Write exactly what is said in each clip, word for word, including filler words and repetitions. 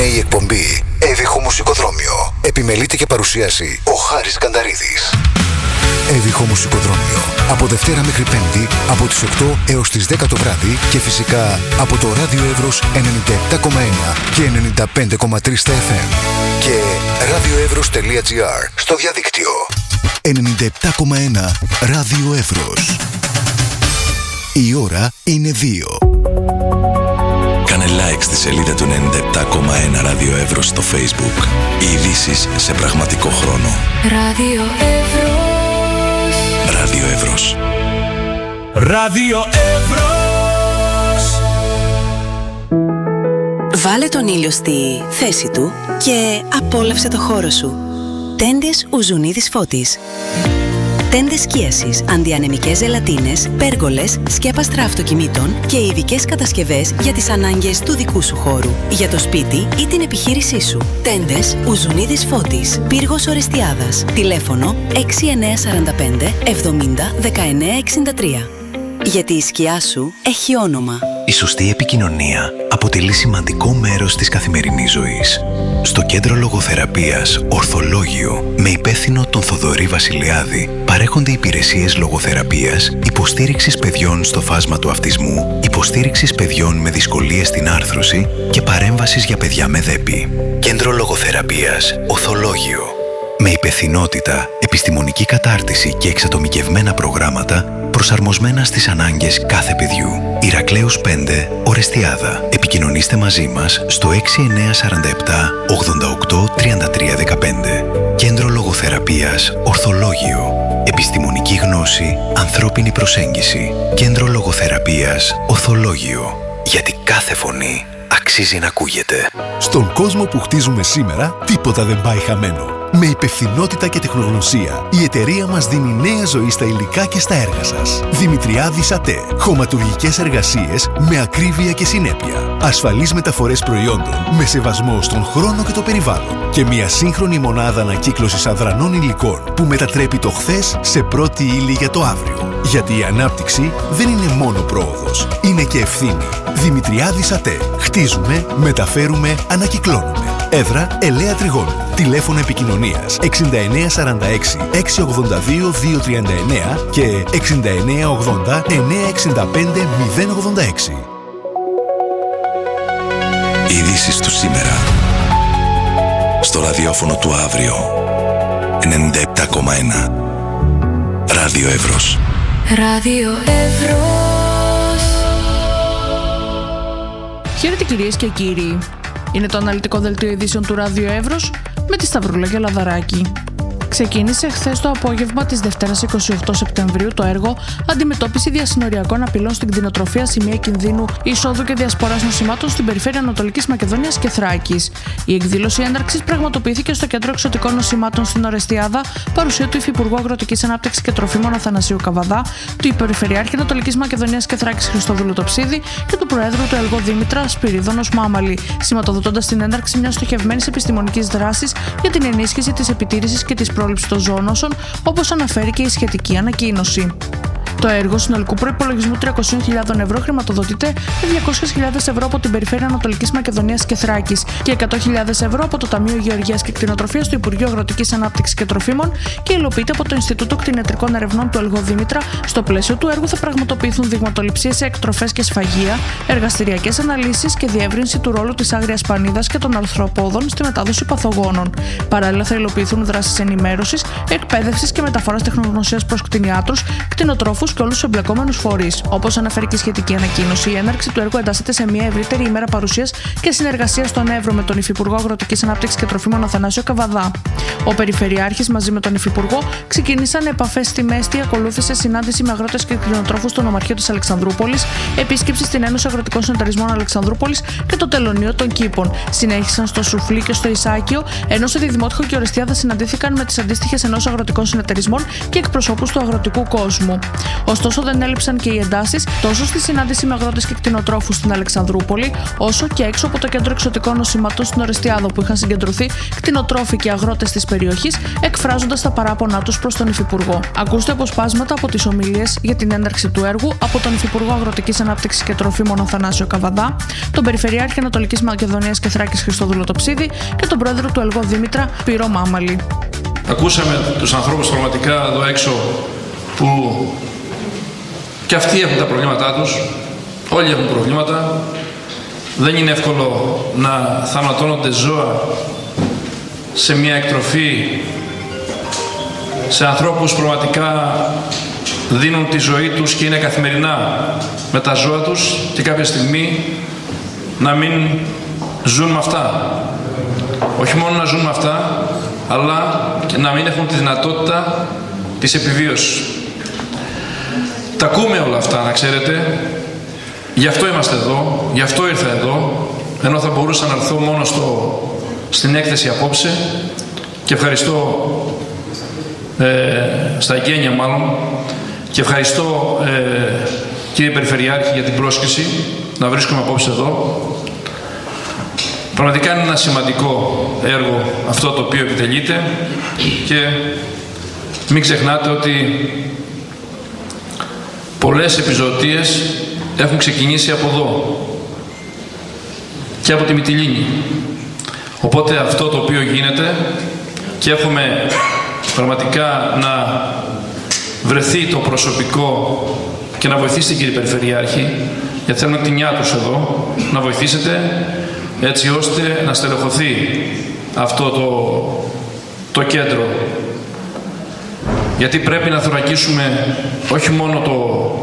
Είναι η εκπομπή Έβυχο Μουσικοδρόμιο. Επιμελείται και παρουσίαση ο Χάρης Κανταρίδης. Έβυχο Μουσικοδρόμιο. Από Δευτέρα μέχρι Πέμπτη, από τις οκτώ έως τις δέκα το βράδυ και φυσικά από το Ράδιο Εύρος ενενήντα επτά κόμμα ένα και ενενήντα πέντε κόμμα τρία στα εφ εμ και ραδιοεύρος τελεία τζι άρ στο διαδίκτυο. ενενήντα επτά κόμμα ένα Ράδιο Εύρος. Η ώρα είναι δύο. Κάνε like στη σελίδα του ενενήντα επτά κόμμα ένα Ράδιο Εύρος στο Facebook. Οι ειδήσεις σε πραγματικό χρόνο. Ράδιο Εύρος. Ράδιο Εύρος. Ράδιο Εύρος. Βάλε τον ήλιο στη θέση του και απόλαυσε το χώρο σου. Τέντες Ουζουνίδης Φώτης. Τέντες σκίασης, αντιανεμικές ζελατίνες, πέργολες, σκέπαστρα αυτοκινήτων και ειδικές κατασκευές για τις ανάγκες του δικού σου χώρου, για το σπίτι ή την επιχείρησή σου. Τέντες Ουζουνίδης Φώτης, πύργος Ορεστιάδας. Τηλέφωνο έξι εννιά τέσσερα πέντε εβδομήντα δεκαεννιά εξήντα τρία. Γιατί η σκιά σου έχει όνομα. Η σωστή επικοινωνία αποτελεί σημαντικό μέρος της καθημερινής ζωής. Στο Κέντρο Λογοθεραπείας Ορθολόγιο, με υπεύθυνο τον Θοδωρή Βασιλιάδη, παρέχονται υπηρεσίες λογοθεραπείας, υποστήριξης παιδιών στο φάσμα του αυτισμού, υποστήριξης παιδιών με δυσκολίες στην άρθρωση και παρέμβασης για παιδιά με δέπη. Κέντρο Λογοθεραπείας Ορθολόγιο. Με υπευθυνότητα, επιστημονική κατάρτιση και εξατομικευμένα προγράμματα προσαρμοσμένα στις ανάγκες κάθε παιδιού. Ηρακλέους πέντε, Ορεστιάδα. Επικοινωνήστε μαζί μας στο έξι εννιά τέσσερα επτά ογδόντα οκτώ τριάντα τρία δεκαπέντε. Κέντρο Λογοθεραπείας Ορθολόγιο. Επιστημονική γνώση, ανθρώπινη προσέγγιση. Κέντρο Λογοθεραπείας Ορθολόγιο. Γιατί κάθε φωνή αξίζει να ακούγεται. Στον κόσμο που χτίζουμε σήμερα, τίποτα δεν πάει χαμένο. Με υπευθυνότητα και τεχνογνωσία, η εταιρεία μας δίνει νέα ζωή στα υλικά και στα έργα σας. Δημητριάδης ΑΤΕ. Χωματουργικές εργασίες με ακρίβεια και συνέπεια. Ασφαλείς μεταφορές προϊόντων με σεβασμό στον χρόνο και το περιβάλλον. Και μια σύγχρονη μονάδα ανακύκλωσης αδρανών υλικών που μετατρέπει το χθες σε πρώτη ύλη για το αύριο. Γιατί η ανάπτυξη δεν είναι μόνο πρόοδος, είναι και ευθύνη. Δημητριάδης ΑΤΕ. Χτίζουμε, μεταφέρουμε, ανακυκλώνουμε. Έδρα Ελαία Τριγώνου. Τηλέφωνο επικοινωνίας εξήντα εννιά σαράντα έξι εξακόσια ογδόντα δύο διακόσια τριάντα εννιά και εξήντα εννιά ογδόντα εννιακόσια εξήντα πέντε μηδέν ογδόντα έξι. Ειδήσεις του σήμερα. Στο ραδιόφωνο του αύριο. ενενήντα επτά κόμμα ένα Ράδιο Εύρος. Ράδιο Εύρος. Χαίρετε κυρίες και κύριοι. Είναι το αναλυτικό δελτίο ειδήσεων του Ράδιο Εύρος με τη Σταυρούλα και Λαδαράκη. Ξεκίνησε χθες το απόγευμα της Δευτέρας εικοστή όγδοη Σεπτεμβρίου το έργο «Αντιμετώπιση διασυνοριακών απειλών στην κτηνοτροφία, σημεία κινδύνου εισόδου και διασποράς νοσημάτων στην περιφέρεια Ανατολικής Μακεδονίας και Θράκης». Η εκδήλωση έναρξης πραγματοποιήθηκε στο Κέντρο Εξωτικών Νοσημάτων στην Ορεστιάδα, παρουσία του Υφυπουργού Αγροτικής Ανάπτυξης και Τροφίμων Αθανασίου Καβαδά, του Υπερηφερειάρχη Ανατολικής Μακεδονίας και Θράκης Χριστόδουλου Τοψίδη και του Προέδρου του ΕΛΓΟ Δήμητρα Σπυρίδωνος Μάμαλη, σηματοδοτώντας την έναρξη μιας στοχευμένης επιστημονικής δράσης για την ενίσχυση της επιτήρησης και της πρόληψης των ζώονοσων, όπως αναφέρει και η σχετική ανακοίνωση. Το έργο συνολικού προϋπολογισμού τριακόσιες χιλιάδες ευρώ χρηματοδοτείται με διακόσιες χιλιάδες ευρώ από την Περιφέρεια Ανατολικής Μακεδονίας και Θράκης και εκατό χιλιάδες ευρώ από το Ταμείο Γεωργίας και Κτηνοτροφίας του Υπουργείου Αγροτικής Ανάπτυξης και Τροφίμων και υλοποιείται από το Ινστιτούτο Κτηνιατρικών Ερευνών του ΕΛΓΟ Δήμητρα. Στο πλαίσιο του έργου θα πραγματοποιηθούν δειγματοληψίες σε εκτροφές και σφαγεία, εργαστηριακές αναλύσεις και διεύρυνση του ρόλου της άγριας πανίδας και των αρθροπόδων στη μετάδοση παθογόνων. Παράλληλα, θα υλοποιηθούν δράσεις ενημέρωσης, εκπαίδευσης και μεταφοράς τεχνογνωσίας προς κτηνιάτρους, κτηνοτρόφους και όλους τους εμπλεκόμενους φορείς. Όπως αναφέρει και η σχετική ανακοίνωση, η έναρξη του έργου εντάσσεται σε μια ευρύτερη ημέρα παρουσίας και συνεργασίας στον Εύρο με τον Υφυπουργό Αγροτικής Ανάπτυξης και Τροφίμων Αθανάσιο Καβαδά. Ο Περιφερειάρχης μαζί με τον Υφυπουργό ξεκίνησαν επαφές στη Μέστη, ακολούθησε συνάντηση με αγρότες και κτηνοτρόφους στο νομαρχείο της Αλεξανδρούπολης, επίσκεψη στην Ένωση Αγροτικών Συνεταιρισμών Αλεξανδρούπολης και το Τελωνείο των Κήπων. Συνέχισαν στο Σουφλί και στο Ισάκιο, ενώ σε Δημότυχο και Ορεστιάδα συναντήθηκαν με τις αντίστοιχες ενώσεις αγροτικών συνεταιρισμών και εκπροσώπους του αγροτικού κόσμου. Ωστόσο, δεν έλειψαν και οι εντάσεις τόσο στη συνάντηση με αγρότες και κτηνοτρόφους στην Αλεξανδρούπολη, όσο και έξω από το κέντρο εξωτικών νοσημάτων στην Ορεστιάδο, που είχαν συγκεντρωθεί κτηνοτρόφοι και αγρότες της περιοχής, εκφράζοντας τα παράπονά τους προς τον Υφυπουργό. Ακούστε αποσπάσματα από τις ομιλίες για την έναρξη του έργου από τον Υφυπουργό Αγροτικής Ανάπτυξης και Τροφίμων Αθανάσιο Καβαδά, τον Περιφερειάρχη Ανατολικής Μακεδονίας και Θράκης Χριστόδουλο Τοψίδη και τον πρόεδρο του ΕΛΓΟ Δήμητρα Πύρο Μάμαλη. Ακούσαμε τους ανθρώπους πραγματικά εδώ έξω που και αυτοί έχουν τα προβλήματά τους, όλοι έχουν προβλήματα. Δεν είναι εύκολο να θανατώνονται ζώα σε μια εκτροφή, σε ανθρώπους που πραγματικά δίνουν τη ζωή τους και είναι καθημερινά με τα ζώα τους και κάποια στιγμή να μην ζουν με αυτά. Όχι μόνο να ζουν με αυτά, αλλά και να μην έχουν τη δυνατότητα της επιβίωσης. Τα ακούμε όλα αυτά, να ξέρετε. Γι' αυτό είμαστε εδώ, γι' αυτό ήρθα εδώ, ενώ θα μπορούσα να έρθω μόνο στο, στην έκθεση απόψε, και ευχαριστώ ε, στα εγγένεια μάλλον, και ευχαριστώ ε, κύριε Περιφερειάρχη για την πρόσκληση να βρίσκομαι απόψε εδώ. Πραγματικά είναι ένα σημαντικό έργο αυτό το οποίο επιτελείται, και μην ξεχνάτε ότι πολλές επιζωτίες έχουν ξεκινήσει από εδώ και από τη Μυτιλήνη. Οπότε αυτό το οποίο γίνεται, και εύχομαι πραγματικά να βρεθεί το προσωπικό και να βοηθήσετε κύριε Περιφερειάρχη, γιατί θέλουν την νιά τους εδώ, να βοηθήσετε έτσι ώστε να στελεχωθεί αυτό το, το κέντρο. Γιατί πρέπει να θωρακίσουμε όχι μόνο το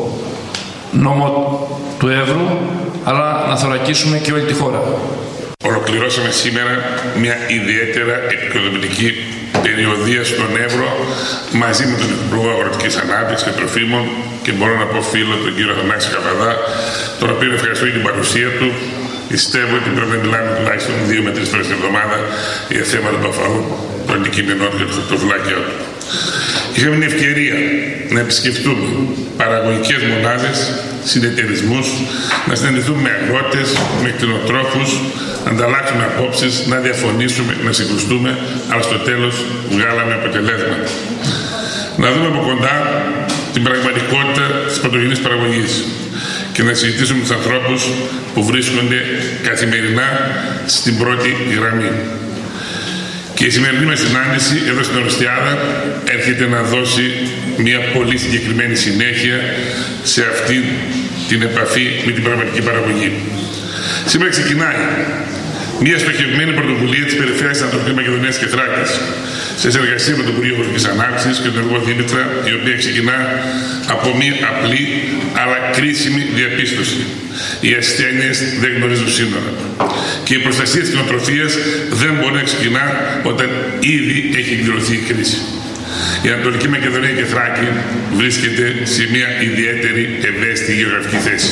νόμο του Εύρου, αλλά να θωρακίσουμε και όλη τη χώρα. Ολοκληρώσαμε σήμερα μια ιδιαίτερα επικοδομητική περιοδεία στον Εύρο μαζί με τον Υπουργό Αγροτικής Ανάπτυξης και Τροφίμων, και μπορώ να πω φίλο τον κύριο Αθανάση Καβαδά, τον οποίο ευχαριστώ για την παρουσία του. Πιστεύω ότι πρέπει να μιλάμε τουλάχιστον δύο με τρεις φορές την εβδομάδα για θέματα που αφορούν το αντικείμενό του και το χαρτοφυλάκιο του. Είχαμε την ευκαιρία να επισκεφτούμε παραγωγικές μονάδες, συνεταιρισμούς, να συναντηθούμε με αγρότες, με κτηνοτρόφους, να ανταλλάξουμε απόψεις, να διαφωνήσουμε, να συγκρουστούμε, αλλά στο τέλος βγάλαμε αποτελέσματα. Να δούμε από κοντά την πραγματικότητα της πρωτογενής παραγωγής και να συζητήσουμε με τους ανθρώπους που βρίσκονται καθημερινά στην πρώτη γραμμή. Και η σημερινή μας συνάντηση εδώ στην Ορεστιάδα έρχεται να δώσει μια πολύ συγκεκριμένη συνέχεια σε αυτή την επαφή με την πραγματική παραγωγή. Σήμερα ξεκινάει μια στοχευμένη πρωτοβουλία της Περιφέρειας Ανατολικής Μακεδονίας και Θράκης σε συνεργασία με τον Υπουργείο Αγροτικής Ανάπτυξης και τον ΕΛΓΟ Δήμητρα, η οποία ξεκινά από μια απλή αλλά κρίσιμη διαπίστωση. Οι ασθένειες δεν γνωρίζουν σύνορα. Και η προστασία της κτηνοτροφίας δεν μπορεί να ξεκινά όταν ήδη έχει εκδηλωθεί η κρίση. Η Ανατολική Μακεδονία και Θράκη βρίσκεται σε μια ιδιαίτερη ευαίσθητη γεωγραφική θέση.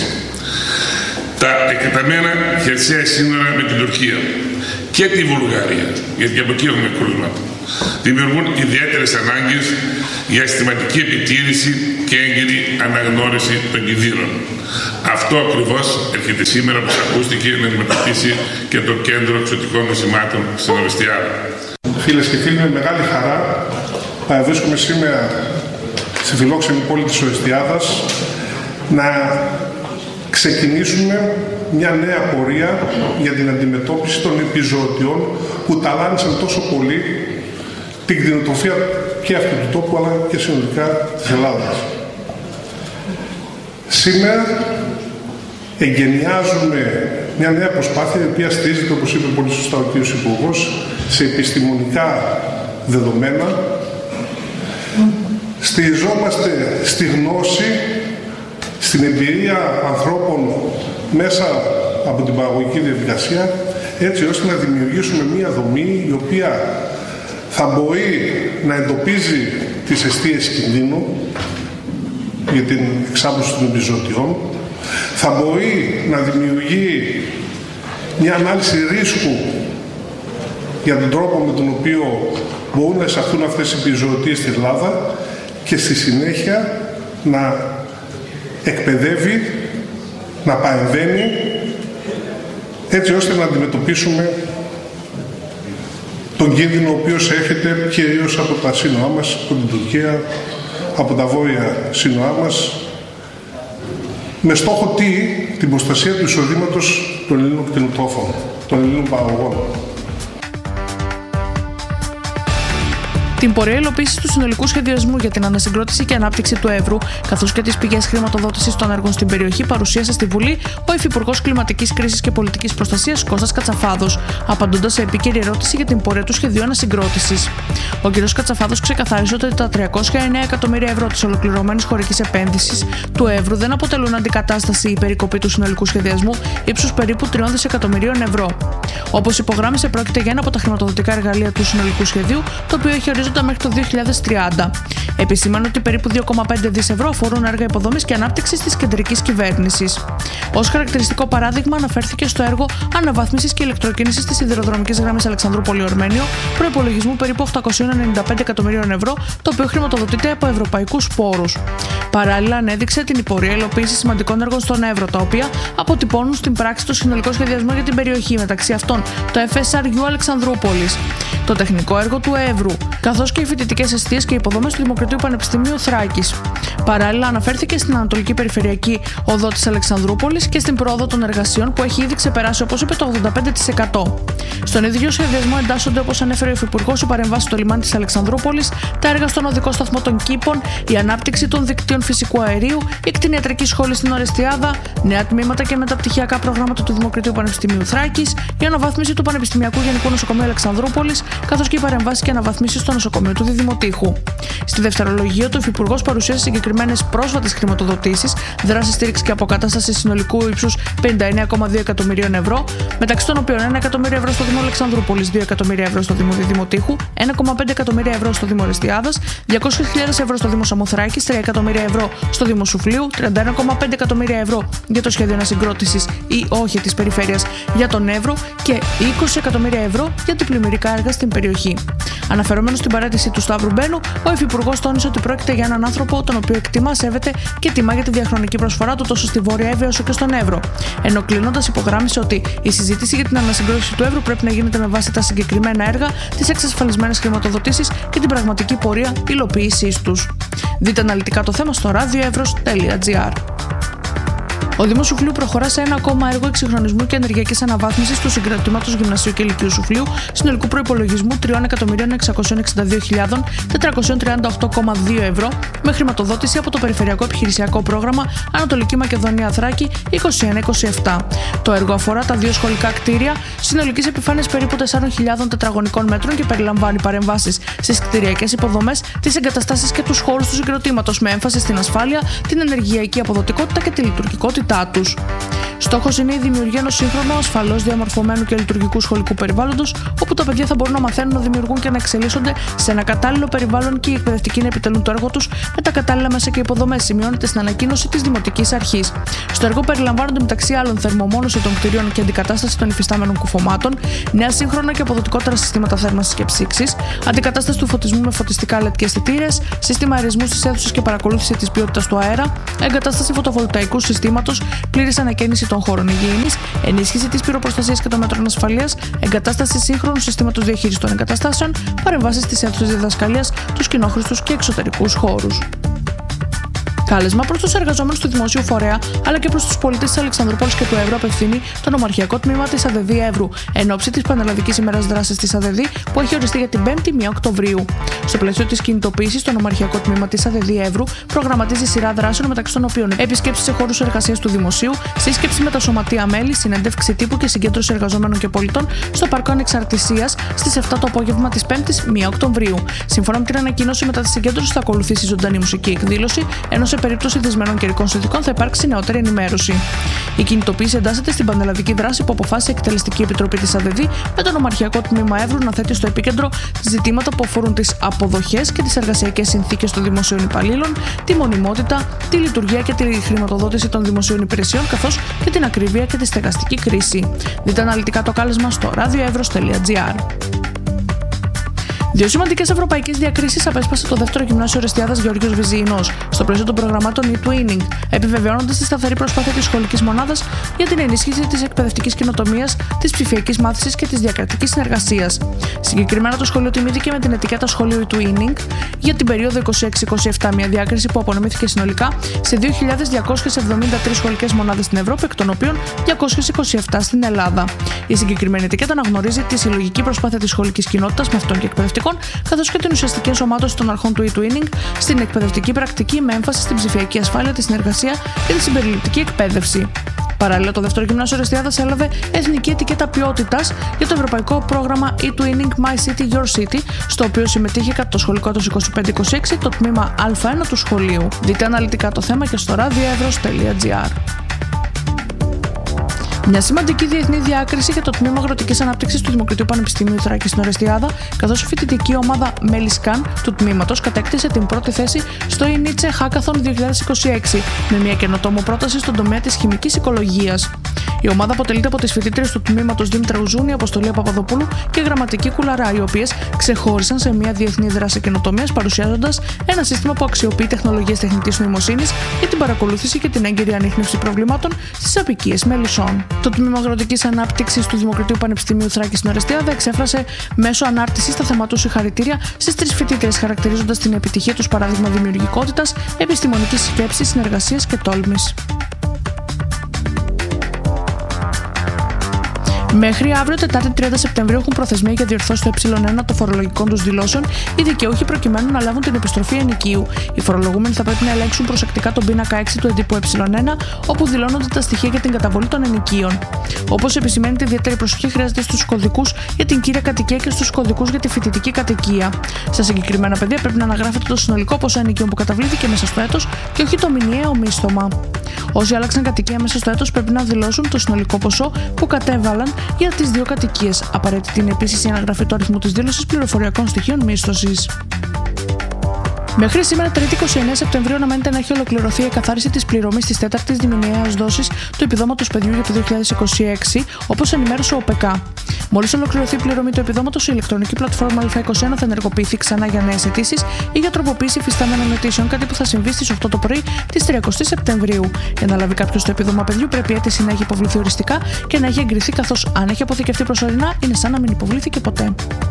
Τα εκτεταμένα χερσαία σύνορα με την Τουρκία και τη Βουλγαρία, γιατί από εκεί έχουμε κρούσματα, δημιουργούν ιδιαίτερες ανάγκες για συστηματική επιτήρηση και έγκαιρη αναγνώριση των κινδύνων. Αυτό ακριβώς έρχεται σήμερα, όπως ακούστηκε, να αντιμετωπίσει και το Κέντρο Εξωτικών Νοσημάτων στην Ορεστιάδα. Φίλες και φίλοι, με μεγάλη χαρά βρίσκομαι σήμερα στη φιλόξενη πόλη της Ορεστιάδας να ξεκινήσουμε μια νέα πορεία για την αντιμετώπιση των επιζωοτιών που ταλάνισαν τόσο πολύ την κτηνοτροφία και αυτού του τόπου, αλλά και συνολικά της Ελλάδας. Σήμερα εγκαινιάζουμε μια νέα προσπάθεια, η οποία στηρίζεται, όπως είπε πολύ σωστά ο κ. Υπουργός, σε επιστημονικά δεδομένα. Στηριζόμαστε στη γνώση, στην εμπειρία ανθρώπων μέσα από την παραγωγική διαδικασία, έτσι ώστε να δημιουργήσουμε μία δομή η οποία θα μπορεί να εντοπίζει τις αιστείες κινδύνου για την εξάπλωση των επιζωτιών, θα μπορεί να δημιουργεί μια ανάλυση ρίσκου για τον τρόπο με τον οποίο μπορούν να εισαχθούν αυτές οι επιζωτίες στην Ελλάδα και στη συνέχεια να εκπαιδεύει, να παρεμβαίνει, έτσι ώστε να αντιμετωπίσουμε τον κίνδυνο ο οποίος έρχεται κυρίως από τα σύνορά μας, από την Τουρκία, από τα βόρεια σύνορά μας, με στόχο τι, την προστασία του εισοδήματος των Ελλήνων κτηνοτρόφων, των Ελλήνων παραγωγών. Την πορεία υλοποίησης του συνολικού σχεδιασμού για την ανασυγκρότηση και ανάπτυξη του Εύρου, καθώς και τις πηγές χρηματοδότησης των έργων στην περιοχή, παρουσίασε στη Βουλή ο Υφυπουργός Κλιματικής Κρίσης και Πολιτικής Προστασίας Κώστας Κατσαφάδος, απαντώντας σε επίκαιρη ερώτηση για την πορεία του σχεδίου ανασυγκρότησης. Ο κ. Κατσαφάδος ξεκαθάρισε ότι τα τριακόσια εννέα εκατομμύρια ευρώ της ολοκληρωμένης χωρικής επένδυσης του Εύρου δεν αποτελούν αντικατάσταση ή περικοπή του συνολικού σχεδιασμού ύψους περίπου τριών δισεκατομμυρίων ευρώ. Όπως υπογράμμισε, πρόκειται για ένα από τα χρηματοδοτικά εργαλεία του συνολικού σχεδίου, το οποίο έχει ορίζοντα μέχρι το δύο χιλιάδες τριάντα. Επισήμανε ότι περίπου δύο κόμμα πέντε δισεκατομμύρια ευρώ αφορούν έργα υποδομής και ανάπτυξης της κεντρικής κυβέρνησης. Ως χαρακτηριστικό παράδειγμα, αναφέρθηκε στο έργο αναβάθμισης και ηλεκτροκίνησης της σιδηροδρομικής γραμμής Αλεξανδρούπολη-Ορμένιο, προϋπολογισμού περίπου οκτακόσια ενενήντα πέντε εκατομμυρίων ευρώ, το οποίο χρηματοδοτείται από ευρωπαϊκούς πόρους. Παράλληλα, ανέδειξε την πορεία υλοποίησης σημαντικών έργων στον Εύρο, τα οποία αποτυπώνουν στην πράξη το συνολικό σχεδιασμό για την περιοχή, μεταξύ αυτών το εφ ες αρ γιου Αλεξανδρούπολης, το τεχνικό έργο του Εύρου, καθώς και οι φοιτητικές εστίες και υποδομές του Δημοκρατίου Πανεπιστημίου Θράκης. Παράλληλα, αναφέρθηκε στην Ανατολική Περιφερειακή Οδό της Αλεξανδρούπολης και στην πρόοδο των εργασιών που έχει ήδη ξεπεράσει, όπως είπε, το ογδόντα πέντε τοις εκατό. Στον ίδιο σχεδιασμό εντάσσονται, όπως ανέφερε ο Υφυπουργός, οι παρεμβάσεις στο λιμάνι της Αλεξανδρούπολης, τα έργα στον οδικό σταθμό των Κήπων, η ανάπτυξη των δικτύων φυσικού αερίου, η κτηνιατρική σχολή στην Ορεστιάδα, νέα τμήματα και μεταπτυχιακά προγράμματα του Δημοκρατίου Πανεπιστημίου Θράκης, η αναβάθμιση του Πανεπιστημιακού Γενικού Νοσοκομείου Αλεξανδρούπολης, καθώς και οι παρεμβάσεις και αναβαθμίσεις στο νοσοκομείο του Διδημοτήχου. Στη δευτερολογία του, ο Υφυπουργός παρουσίασε συγκεκριμένες πρόσφατες χρηματοδοτήσεις, δράση στήριξη και αποκατάσταση συνολικού ύψους πενήντα εννέα κόμμα δύο εκατομμυρίων ευρώ, μεταξύ των οποίων ένα εκατομμύριο ευρώ στο Δήμο Αλεξανδρούπολης, δύο εκατομμύρια ευρώ στο Δήμο Διδημοτήχου, ένα κόμμα πέντε εκατομμύρια ευρώ στο Δήμο Ορεστιάδας, διακόσιες χιλιάδες ευρώ στο Δήμο Σαμοθράκης, τρία εκατομμύρια ευρώ στο Δήμο Σουφλίου, τριάντα ένα κόμμα πέντε εκατομμύρια ευρώ για το σχέδιο ανασυγκρότησης ή όχι της περιφέρειας για τον Εύρο και είκοσι εκατομμύρια ευρώ για την πλημμυρικά έργα στην περιοχή. Αναφερόμενο στην παράτηση του Σταύρου Μπένου, ο Υφυπουργός τόνισε ότι πρόκειται για έναν άνθρωπο τον οποίο εκτιμά, σέβεται και τιμά για τη διαχρονική προσφορά του τόσο στη Βόρεια Εύβοια όσο και στον Εύρο. Ενώ κλείνοντας, υπογράμμισε ότι η συζήτηση για την ανασυγκρότηση του Εύρου πρέπει να γίνεται με βάση τα συγκεκριμένα έργα, τις εξασφαλισμένες χρηματοδοτήσεις και την πραγματική πορεία υλοποίησής τους. Δείτε αναλυτικά το θέμα στο ραδιοεύρος τελεία τζι άρ. Ο Δήμος Σουφλίου προχωρά σε ένα ακόμα έργο εξυγχρονισμού και ενεργειακής αναβάθμισης του συγκροτήματος Γυμνασίου και Λυκείου Σουφλίου συνολικού προϋπολογισμού τρία εκατομμύρια εξακόσια εξήντα δύο χιλιάδες τετρακόσια τριάντα οκτώ κόμμα δύο ευρώ με χρηματοδότηση από το Περιφερειακό Επιχειρησιακό Πρόγραμμα Ανατολική Μακεδονία Θράκη είκοσι ένα είκοσι επτά. Το έργο αφορά τα δύο σχολικά κτίρια συνολικής επιφάνειας περίπου τεσσάρων χιλιάδων τετραγωνικών μέτρων και περιλαμβάνει παρεμβάσεις στις κτηριακές υποδομές, τις εγκαταστάσεις και τους χώρους του συγκροτήματος με έμφαση στην ασφάλεια, την ενεργειακή αποδοτικότητα και τη λειτουργικότητα τους. Στόχος είναι η δημιουργία ενός σύγχρονου, ασφαλώς διαμορφωμένου και λειτουργικού σχολικού περιβάλλοντος, όπου τα παιδιά θα μπορούν να μαθαίνουν, να δημιουργούν και να εξελίσσονται σε ένα κατάλληλο περιβάλλον και οι εκπαιδευτικοί να επιτελούν το έργο τους με τα κατάλληλα μέσα και υποδομές, σημειώνεται στην ανακοίνωση της Δημοτικής Αρχής. Στο έργο περιλαμβάνονται μεταξύ άλλων θερμομόνωση των κτηρίων και αντικατάσταση των υφιστάμενων κουφωμάτων, νέα σύγχρονα και αποδοτικότερα συστήματα θέρμανσης και ψήξης, αντικατάσταση του φωτισμού με φωτιστικά ελ ι ντι και αισθητήρες, σύστημα αερισμού στις αίθουσες και παρακολούθηση της ποιότητας του αέρα, εγκατάσταση φωτοβολταϊκού συστήματος, πλήρης ανακαίνιση των χώρων υγιεινής, ενίσχυση της πυροπροστασίας και των μέτρων ασφαλείας, εγκατάσταση σύγχρονου συστήματος διαχείρισης των εγκαταστάσεων, παρεμβάσεις στις αίθουσες διδασκαλίας, τους κοινόχρηστους και εξωτερικούς χώρους. Κάλεσμα προς τους εργαζόμενους του δημοσίου φορέα αλλά και προς τους πολίτες της Αλεξανδρούπολης και του Εύρου απευθύνει το νομαρχιακό τμήμα της ΑΔΔ Εύρου εν ώψη της Πανελλαδικής ημέρας δράσης της ΑΔΔ που έχει οριστεί για την πέμπτη πρώτη Οκτωβρίου. Στο πλαίσιο της κινητοποίησης, το νομαρχιακό τμήμα της ΑΔΔ Εύρου προγραμματίζει σειρά δράσεων μεταξύ των οποίων επισκέψεις σε χώρους εργασίας του δημοσίου, σύσκεψη με τα σωματεία μέλη, συνέντευξη τύπου και συγκέντρωση εργαζομένων και πολιτών στο Παρκό Ανεξαρτησίας στις επτά το απόγευμα της πέμπτης πρώτη Οκτωβρίου. Σύμφωνα με την ανακοίνωση, μετά τη συγκέντρωση θα ακολουθήσει ζωντανή μουσική εκδήλωση, ενώ σε περίπτωση δυσμένων καιρικών συνθηκών θα υπάρξει νεότερη ενημέρωση. Η κινητοποίηση εντάσσεται στην πανελλαδική δράση που αποφάσισε η Εκτελεστική Επιτροπή της ΑΔΔ με το νομαρχιακό τμήμα Εύρου να θέτει στο επίκεντρο ζητήματα που αφορούν τις αποδοχές και τις εργασιακές συνθήκες των δημοσίων υπαλλήλων, τη μονιμότητα, τη λειτουργία και τη χρηματοδότηση των δημοσίων υπηρεσιών, καθώς και την ακρίβεια και τη στεγαστική κρίση. Δείτε αναλυτικά το κάλεσμα στο ραδιοεύρος τελεία τζι άρ. Δύο σημαντικές ευρωπαϊκές διακρίσεις απέσπασε το δεύτερο γυμνάσιο Ορεστιάδας Γεώργιος Βυζιεινός στο πλαίσιο των προγραμμάτων e-twinning, επιβεβαιώνοντας τη σταθερή προσπάθεια της σχολικής μονάδας για την ενίσχυση της εκπαιδευτικής καινοτομίας, της ψηφιακής μάθησης και της διακρατικής συνεργασίας. Συγκεκριμένα, το σχολείο τιμήθηκε με την ετικέτα σχολείο e-twinning για την περίοδο είκοσι έξι είκοσι επτά, μια διάκριση που απονεμήθηκε συνολικά σε δύο χιλιάδες διακόσιες εβδομήντα τρεις σχολικές μονάδες στην Ευρώπη, εκ των οποίων διακόσιες είκοσι επτά στην Ελλάδα. Η συγκεκριμένη ετικέτα αναγνωρίζει τη συλλογική προσπάθεια της σχολικής κοινότητας, μαθητών και εκπαιδευτικών, καθώς και την ουσιαστική ενσωμάτωση των αρχών του e-twinning στην εκπαιδευτική πρακτική με έμφαση στην ψηφιακή ασφάλεια, τη συνεργασία και τη συμπεριληπτική εκπαίδευση. Παράλληλα, το δεύτερο γυμνάσιο Ορεστιάδας έλαβε εθνική ετικέτα ποιότητας για το ευρωπαϊκό πρόγραμμα e-twinning My City Your City, στο οποίο συμμετείχε κατά το σχολικό έτος είκοσι πέντε είκοσι έξι το τμήμα Α ένα του σχολείου. Δείτε αναλυτικά το θέμα και στο radioevros τελεία gr. Μια σημαντική διεθνή διάκριση για το Τμήμα Αγροτικής Ανάπτυξης του Δημοκρατίου Πανεπιστημίου Θράκης στην Ορεστιάδα, καθώς η φοιτητική ομάδα Μέλισκαν του τμήματος κατέκτησε την πρώτη θέση στο Ινίτσε Hackathon δύο χιλιάδες είκοσι έξι με μια καινοτόμο πρόταση στον τομέα της χημικής οικολογίας. Η ομάδα αποτελείται από τις φοιτήτριες του τμήματος Δήμητρα Ουζούνη, Αποστολή Παπαδοπούλου και Γραμματική Κουλαρά, οι οποίες ξεχώρισαν σε μια διεθνή δράση καινοτομίας, παρουσιάζοντας ένα σύστημα που αξιοποιεί τεχνολογίες τεχνητής νοημοσύνης για την παρακολούθηση και την έγκαιρη ανίχνευση προβλημάτων στις αποικίες μελισσών. Το Τμήμα Αγροτικής Ανάπτυξης του Δημοκρατίου Πανεπιστημίου Θράκης στην Ορεστιάδα εξέφρασε μέσω ανάρτησης στα θεμά του συγχαρητήρια στις τρεις φοιτήτριες, χαρακτηρίζοντας την επιτυχία τους παράδειγμα δημιουργικότητας, επιστημονικής σκέψης, συνεργασίας και τόλμης. Μέχρι αύριο, Τετάρτη τριάντα Σεπτεμβρίου, έχουν προθεσμία για διορθώσεις στο ε ένα των φορολογικών τους δηλώσεων οι δικαιούχοι προκειμένου να λάβουν την επιστροφή ενοικίου. Οι φορολογούμενοι θα πρέπει να ελέγξουν προσεκτικά τον πίνακα έξι του εντύπου ε ένα, όπου δηλώνονται τα στοιχεία για την καταβολή των ενοικίων. Όπως επισημαίνεται, ιδιαίτερη προσοχή χρειάζεται στους κωδικούς για την κύρια κατοικία και στους κωδικούς για τη φοιτητική κατοικία. Στα συγκεκριμένα πεδία πρέπει να αναγράφεται το συνολικό ποσό ενοικίων που καταβλήθηκε μέσα στο έτος και όχι το μηνιαίο μίσθωμα. Όσοι άλλαξαν κατοικία μέσα στο έτος πρέπει να δηλώσουν το συνολικό ποσό που κατέβαλαν για τις δύο κατοικίες. Απαραίτητη είναι επίσης η αναγραφή του αριθμού της δήλωσης πληροφοριακών στοιχείων μίσθωσης. Μέχρι σήμερα, Τρίτη είκοσι εννέα Σεπτεμβρίου, αναμένεται να έχει ολοκληρωθεί η εκαθάριση της πληρωμής της τέταρτης διμηνιαίας δόσης του επιδόματος παιδιού για το δύο χιλιάδες είκοσι έξι, όπως ενημέρωσε ο ΟΠΕΚΑ. Μόλις ολοκληρωθεί η πληρωμή του επιδόματος, η ηλεκτρονική πλατφόρμα Α είκοσι ένα θα ενεργοποιηθεί ξανά για νέες αιτήσεις ή για τροποποίηση υφιστάμενων αιτήσεων, κάτι που θα συμβεί στις οκτώ το πρωί της τριακοστής Σεπτεμβρίου. Για να λάβει κάποιος το επίδομα παιδιού, πρέπει η αίτηση να έχει υποβληθεί οριστικά και να έχει εγκριθεί, καθώς αν έχει αποθηκευτεί προσωρινά, είναι σαν να μην υποβλήθηκε ποτέ.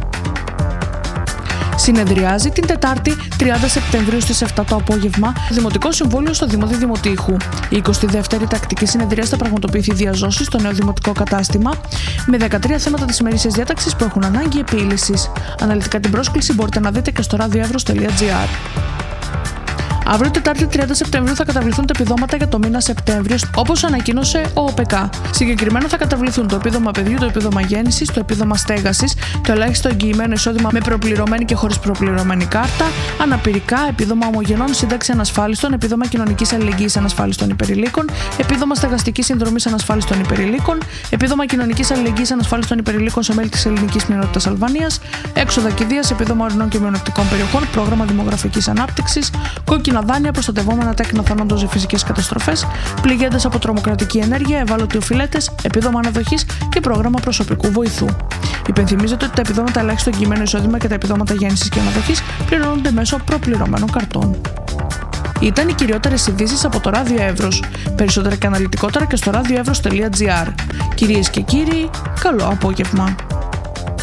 Συνεδριάζει την Τετάρτη τριάντα Σεπτεμβρίου στις επτά το απόγευμα το Δημοτικό Συμβούλιο στο Δήμο Δημοτήχου. Η εικοστή δεύτερη τακτική συνεδρία θα πραγματοποιηθεί διαζώσει στο νέο δημοτικό κατάστημα με δεκατρία θέματα της ημερήσιας διάταξης που έχουν ανάγκη επίλυσης. Αναλυτικά την πρόσκληση μπορείτε να δείτε και στο radioevros τελεία gr. Αύριο, Τετάρτη τριάντα Σεπτεμβρίου, θα καταβληθούν τα επιδόματα για το μήνα Σεπτέμβριο, όπως ανακοίνωσε ο ΟΠΕΚΑ. Συγκεκριμένα, θα καταβληθούν το επίδομα παιδιού, το επίδομα γέννησης, το επίδομα στέγασης, το ελάχιστο εγγυημένο εισόδημα με προπληρωμένη και χωρίς προπληρωμένη κάρτα, αναπηρικά, επίδομα ομογενών, σύνταξη ανασφάλιστων, επίδομα κοινωνικής αλληλεγγύης ανασφάλιστων υπερηλίκων, επίδομα στεγαστικής συνδρομής ανασφάλιστων υπερηλίκων, επίδομα κοινωνικής αλληλεγγύης ανασφάλιστων υπερηλίκων σε μέλη της ελληνικής μειονότητας Αλβανίας, έξοδα κηδείας, επίδομα ορεινών και μειονεκτικών περιοχών, πρόγραμμα δημογραφικής ανάπτυξης, κόκκινα δάνεια, προστατευόμενα τέκνα θανόντος σε φυσικές καταστροφές, πληγέντες από τρομοκρατική ενέργεια, ευάλωτοι οφειλέτες, επίδομα αναδοχής και πρόγραμμα προσωπικού βοηθού. Υπενθυμίζεται ότι τα επιδόματα ελάχιστο εγγυημένο εισόδημα και τα επιδόματα γέννησης και αναδοχής πληρώνονται μέσω προπληρωμένων καρτών. Ήταν οι κυριότερες ειδήσεις από το Ράδιο Εύρος. Περισσότερα και αναλυτικότερα και στο radioevros τελεία gr. Κυρίες και κύριοι, καλό απόγευμα.